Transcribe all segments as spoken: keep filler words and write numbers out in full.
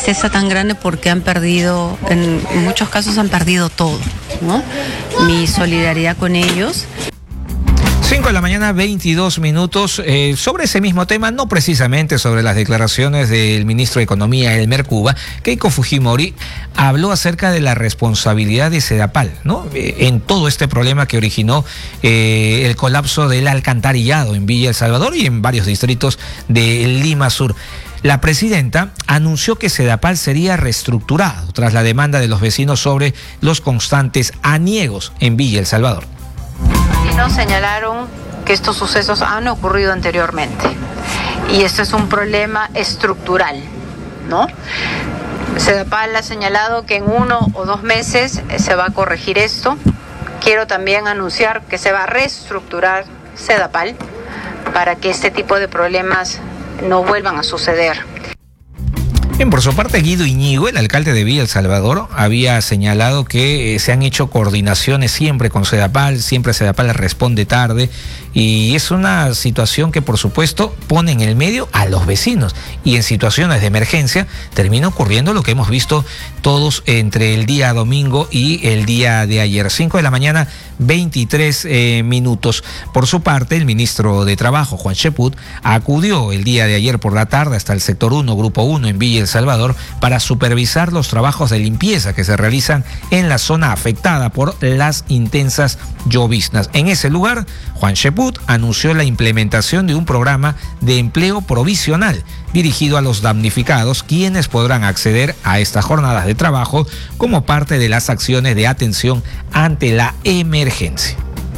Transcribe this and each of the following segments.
tristeza tan grande porque han perdido, en muchos casos han perdido todo, ¿no? Mi solidaridad con ellos. cinco de la mañana, veintidós minutos. Eh, sobre ese mismo tema, no precisamente sobre las declaraciones del ministro de Economía, Elmer Cuba, Keiko Fujimori habló acerca de la responsabilidad de Sedapal, ¿no? Eh, en todo este problema que originó eh, el colapso del alcantarillado en Villa El Salvador y en varios distritos de Lima Sur. La presidenta anunció que Sedapal sería reestructurado tras la demanda de los vecinos sobre los constantes aniegos en Villa El Salvador. Y nos señalaron que estos sucesos han ocurrido anteriormente y esto es un problema estructural, ¿no? Sedapal ha señalado que en uno o dos meses se va a corregir esto. Quiero también anunciar que se va a reestructurar Sedapal para que este tipo de problemas no vuelvan a suceder. Bien, por su parte, Guido Iñigo, el alcalde de Villa El Salvador, había señalado que eh, se han hecho coordinaciones siempre con Sedapal, siempre Sedapal responde tarde, y es una situación que, por supuesto, pone en el medio a los vecinos, y en situaciones de emergencia termina ocurriendo lo que hemos visto todos entre el día domingo y el día de ayer. cinco de la mañana, veintitrés eh, minutos. Por su parte, el ministro de Trabajo, Juan Cheput, acudió el día de ayer por la tarde hasta el sector uno, grupo uno en Villa El Salvador para supervisar los trabajos de limpieza que se realizan en la zona afectada por las intensas lloviznas. En ese lugar, Juan Cheput anunció la implementación de un programa de empleo provisional dirigido a los damnificados, quienes podrán acceder a estas jornadas de trabajo como parte de las acciones de atención ante la emergencia.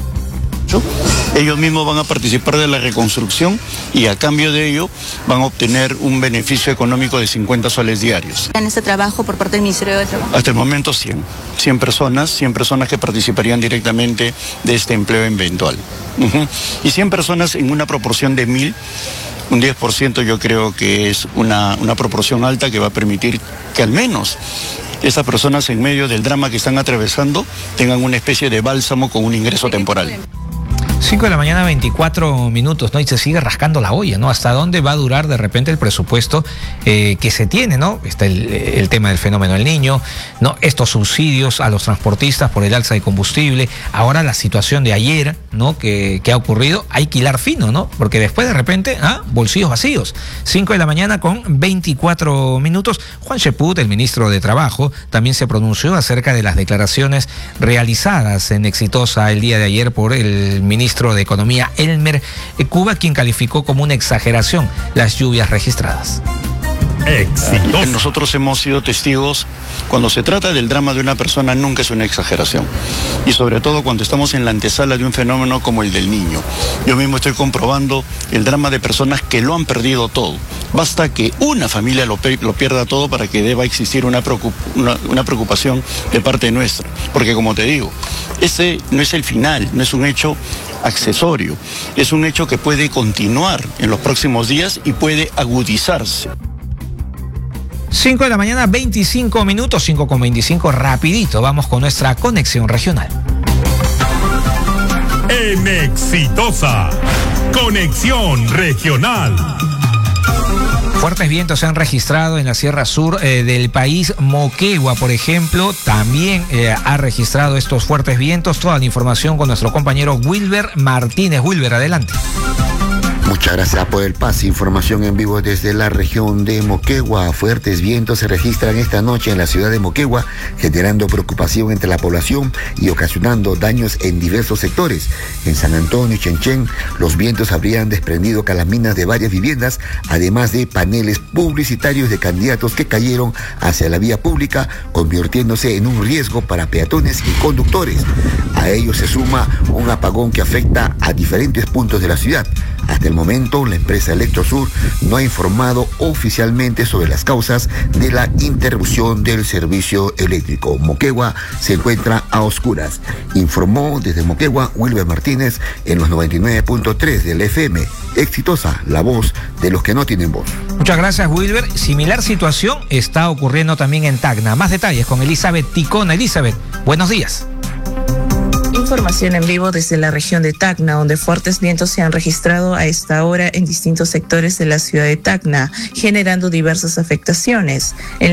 Ellos mismos van a participar de la reconstrucción y a cambio de ello van a obtener un beneficio económico de cincuenta soles diarios. ¿En este trabajo por parte del Ministerio de Trabajo? Hasta el momento cien. cien personas, cien personas que participarían directamente de este empleo eventual. Uh-huh. Y cien personas en una proporción de mil. Un diez por ciento yo creo que es una, una proporción alta que va a permitir que al menos estas personas en medio del drama que están atravesando tengan una especie de bálsamo con un ingreso temporal. cinco de la mañana, veinticuatro minutos, ¿no? Y se sigue rascando la olla, ¿no? ¿Hasta dónde va a durar de repente el presupuesto eh, que se tiene, ¿no? Está el, el tema del fenómeno del Niño, ¿no? Estos subsidios a los transportistas por el alza de combustible. Ahora la situación de ayer, ¿no? Que, que ha ocurrido, hay que hilar fino, ¿no? Porque después de repente, ¿ah? Bolsillos vacíos. cinco de la mañana con veinticuatro minutos. Juan Cheput, el ministro de Trabajo, también se pronunció acerca de las declaraciones realizadas en Exitosa el día de ayer por el ministro de Economía, Elmer Cuba, quien calificó como una exageración las lluvias registradas. Exitoso. Nosotros hemos sido testigos, cuando se trata del drama de una persona nunca es una exageración, y sobre todo cuando estamos en la antesala de un fenómeno como el del Niño. Yo mismo estoy comprobando el drama de personas que lo han perdido todo. Basta que una familia lo, lo pierda todo para que deba existir una, preocup una, una preocupación de parte nuestra, porque como te digo, este no es el final, no es un hecho accesorio, es un hecho que puede continuar en los próximos días y puede agudizarse. cinco de la mañana, veinticinco minutos, cinco con veinticinco, rapidito, vamos con nuestra conexión regional. En Exitosa, conexión regional. Fuertes vientos se han registrado en la Sierra Sur eh, del país. Moquegua, por ejemplo, también eh, ha registrado estos fuertes vientos. Toda la información con nuestro compañero Wilber Martínez. Wilber, adelante. Muchas gracias por el pase. Información en vivo desde la región de Moquegua. Fuertes vientos se registran esta noche en la ciudad de Moquegua, generando preocupación entre la población y ocasionando daños en diversos sectores. En San Antonio y Chenchen, los vientos habrían desprendido calaminas de varias viviendas, además de paneles publicitarios de candidatos que cayeron hacia la vía pública, convirtiéndose en un riesgo para peatones y conductores. A ello se suma un apagón que afecta a diferentes puntos de la ciudad. Hasta el momento, la empresa Electrosur no ha informado oficialmente sobre las causas de la interrupción del servicio eléctrico. Moquegua se encuentra a oscuras. Informó desde Moquegua Wilber Martínez en los noventa y nueve punto tres del F M. Exitosa, la voz de los que no tienen voz. Muchas gracias, Wilber. Similar situación está ocurriendo también en Tacna. Más detalles con Elizabeth Ticona. Elizabeth, buenos días. Información en vivo desde la región de Tacna, donde fuertes vientos se han registrado a esta hora en distintos sectores de la ciudad de Tacna, generando diversas afectaciones. En